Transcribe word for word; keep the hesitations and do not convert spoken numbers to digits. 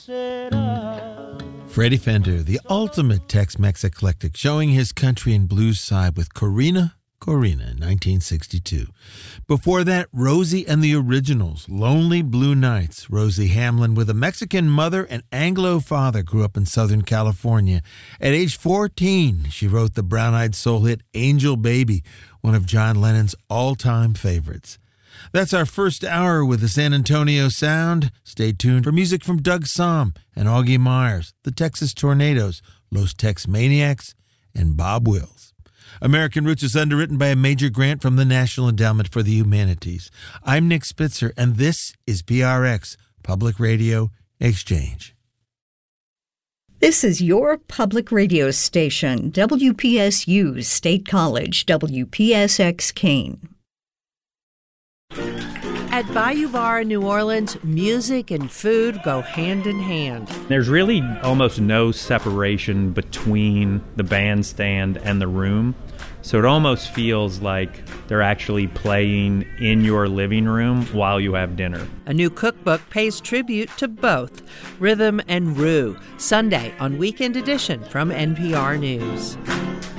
Freddie Fender, the ultimate Tex-Mex eclectic, showing his country and blues side with Corrina, Corrina in nineteen sixty-two. Before that, Rosie and the Originals, Lonely Blue Nights. Rosie Hamlin, with a Mexican mother and Anglo father, grew up in Southern California. At age fourteen, she wrote the brown-eyed soul hit Angel Baby, one of John Lennon's all-time favorites. That's our first hour with the San Antonio Sound. Stay tuned for music from Doug Somm and Augie Myers, the Texas Tornadoes, Los Tex Maniacs, and Bob Wills. American Roots is underwritten by a major grant from the National Endowment for the Humanities. I'm Nick Spitzer, and this is P R X, Public Radio Exchange. This is your public radio station, W P S U State College, W P S X Keene. At Bayou Bar in New Orleans, music and food go hand in hand. There's really almost no separation between the bandstand and the room. So it almost feels like they're actually playing in your living room while you have dinner. A new cookbook pays tribute to both Rhythm and Rue, Sunday on Weekend Edition from N P R News.